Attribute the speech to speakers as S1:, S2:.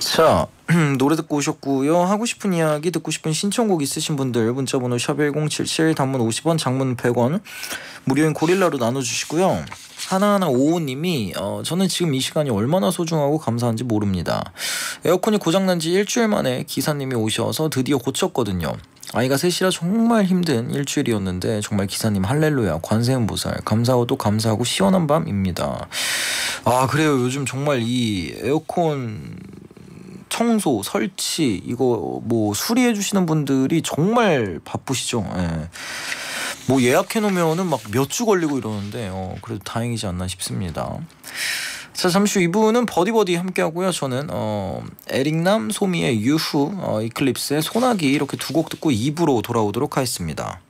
S1: 자, 노래 듣고 오셨고요. 하고 싶은 이야기, 듣고 싶은 신청곡 있으신 분들 문자번호 샵1077, 단문 50원, 장문 100원, 무료인 고릴라로 나눠주시고요. 하나하나 오오님이 저는 지금 이 시간이 얼마나 소중하고 감사한지 모릅니다. 에어컨이 고장난 지 일주일 만에 기사님이 오셔서 드디어 고쳤거든요. 아이가 셋이라 정말 힘든 일주일이었는데 정말 기사님 할렐루야, 관세음보살, 감사하고 또 감사하고 시원한 밤입니다. 아, 그래요. 요즘 정말 이 에어컨 청소, 설치, 이거 뭐 수리해 주시는 분들이 정말 바쁘시죠. 예. 뭐 예약해 놓으면은 막 몇 주 걸리고 이러는데 그래도 다행이지 않나 싶습니다. 자, 잠시 후 2부는 버디버디 함께 하고요. 저는 에릭남, 소미의 유후, 이클립스의 소나기 이렇게 두 곡 듣고 2부로 돌아오도록 하겠습니다.